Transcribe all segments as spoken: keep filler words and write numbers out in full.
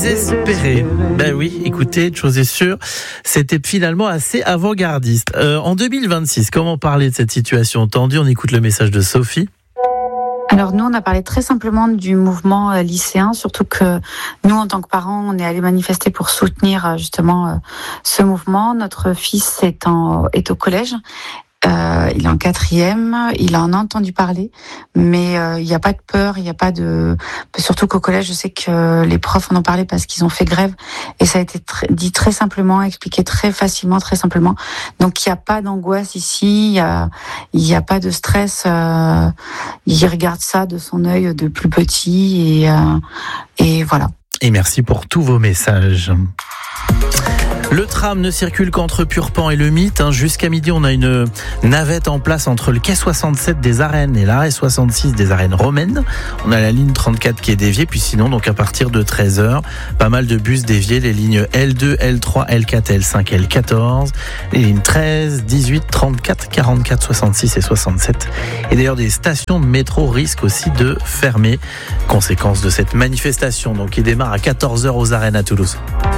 Désespéré. Ben oui, écoutez, une chose est sûre, c'était finalement assez avant-gardiste. Euh, en deux mille vingt-six, comment parler de cette situation tendue ? On écoute le message de Sophie. Alors nous, on a parlé très simplement du mouvement euh, lycéen, surtout que nous, en tant que parents, on est allés manifester pour soutenir euh, justement euh, ce mouvement. Notre fils est, en, est au collège. Euh, il est en quatrième, il en a entendu parler, mais euh, il n'y a pas de peur, il n'y a pas de... Surtout qu'au collège, je sais que les profs en ont parlé parce qu'ils ont fait grève, et ça a été très, dit très simplement, expliqué très facilement, très simplement. Donc il n'y a pas d'angoisse ici, il n'y a, il y a pas de stress. Euh, il regarde ça de son œil de plus petit, et, euh, et voilà. Et merci pour tous vos messages. Le tram ne circule qu'entre Purpan et le Mythe. Jusqu'à midi, on a une navette en place entre le quai soixante-sept des Arènes et l'arrêt soixante-six des Arènes romaines. On a la ligne trente-quatre qui est déviée. Puis sinon, donc à partir de treize heures, pas mal de bus déviés. Les lignes L deux, L trois, L quatre, L cinq, L quatorze. Les lignes treize, dix-huit, trente-quatre, quarante-quatre, soixante-six et soixante-sept. Et d'ailleurs, des stations de métro risquent aussi de fermer. Conséquence de cette manifestation donc, qui démarre à quatorze heures aux Arènes à Toulouse.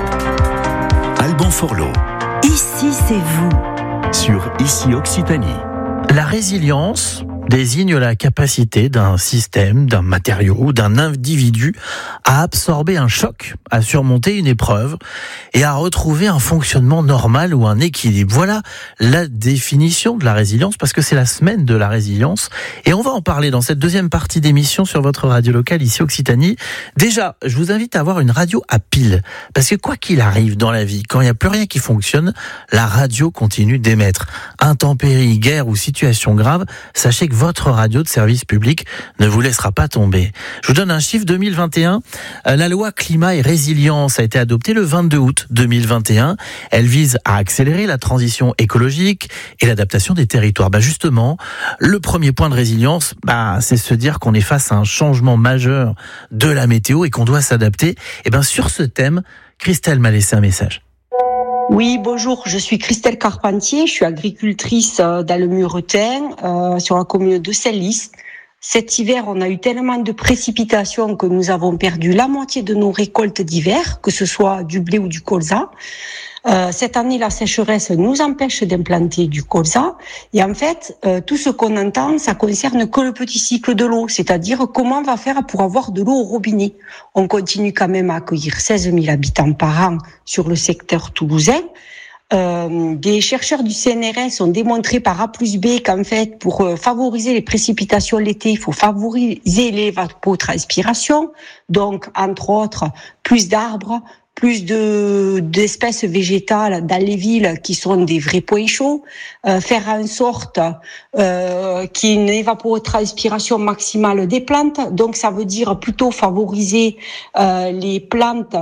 Alban Forlot. Ici, c'est vous. Sur Ici Occitanie. La résilience désigne la capacité d'un système, d'un matériau, d'un individu à absorber un choc, à surmonter une épreuve et à retrouver un fonctionnement normal ou un équilibre. Voilà la définition de la résilience, parce que c'est la semaine de la résilience et on va en parler dans cette deuxième partie d'émission sur votre radio locale ici Occitanie. Déjà, je vous invite à avoir une radio à pile, parce que quoi qu'il arrive dans la vie, quand il n'y a plus rien qui fonctionne, la radio continue d'émettre. Intempéries, guerre ou situation grave, sachez que votre radio de service public ne vous laissera pas tomber. Je vous donne un chiffre, deux mille vingt et un, la loi climat et résilience a été adoptée le vingt-deux août deux mille vingt et un. Elle vise à accélérer la transition écologique et l'adaptation des territoires. Bah justement, le premier point de résilience, bah, c'est se dire qu'on est face à un changement majeur de la météo et qu'on doit s'adapter. Et ben sur ce thème, Christelle m'a laissé un message. Oui, bonjour, je suis Christelle Carpentier, je suis agricultrice dans le Muretin, euh, sur la commune de Senlis. Cet hiver, on a eu tellement de précipitations que nous avons perdu la moitié de nos récoltes d'hiver, que ce soit du blé ou du colza. Euh, cette année, la sécheresse nous empêche d'implanter du colza. Et en fait, euh, tout ce qu'on entend, ça concerne que le petit cycle de l'eau, c'est-à-dire comment on va faire pour avoir de l'eau au robinet. On continue quand même à accueillir seize mille habitants par an sur le secteur toulousain. Euh, des chercheurs du C N R S ont démontré par A plus B qu'en fait, pour euh, favoriser les précipitations l'été, il faut favoriser l'évapotranspiration. Donc, entre autres, plus d'arbres, plus de d'espèces végétales dans les villes qui sont des vrais points chauds, euh, faire en sorte euh, qu'il y ait une évapotranspiration maximale des plantes. Donc ça veut dire plutôt favoriser euh, les plantes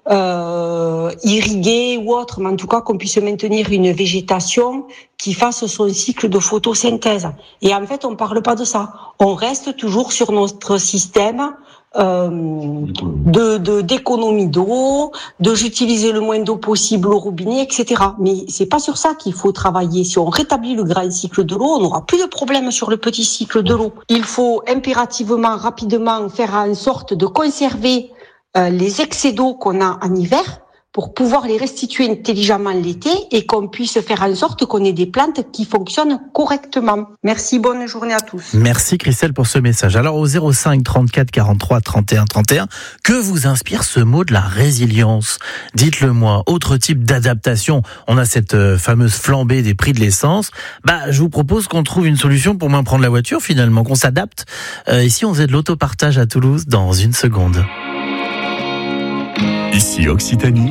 euh, irriguées ou autres, mais en tout cas qu'on puisse maintenir une végétation qui fasse son cycle de photosynthèse. Et en fait, on parle pas de ça. On reste toujours sur notre système Euh, de, de d'économie d'eau, de j'utilise le moins d'eau possible au robinet, et cetera. Mais c'est pas sur ça qu'il faut travailler. Si on rétablit le grand cycle de l'eau, on n'aura plus de problème sur le petit cycle de l'eau. Il faut impérativement, rapidement faire en sorte de conserver euh, les excès d'eau qu'on a en hiver, pour pouvoir les restituer intelligemment l'été et qu'on puisse faire en sorte qu'on ait des plantes qui fonctionnent correctement. Merci, bonne journée à tous. Merci Christelle pour ce message. Alors au zéro cinq, trente-quatre, quarante-trois, trente et un, trente et un, que vous inspire ce mot de la résilience ? Dites-le moi. Autre type d'adaptation, on a cette euh, fameuse flambée des prix de l'essence. Bah, je vous propose qu'on trouve une solution pour moins prendre la voiture finalement, qu'on s'adapte. Euh, ici, on faisait de l'autopartage à Toulouse dans une seconde. Ici Occitanie.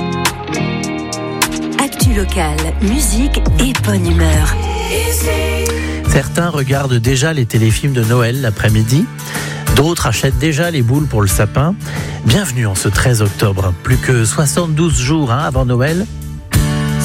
Actu locale, musique et bonne humeur. Certains regardent déjà les téléfilms de Noël l'après-midi. D'autres achètent déjà les boules pour le sapin. Bienvenue en ce treize octobre. Plus que soixante-douze jours hein, avant Noël.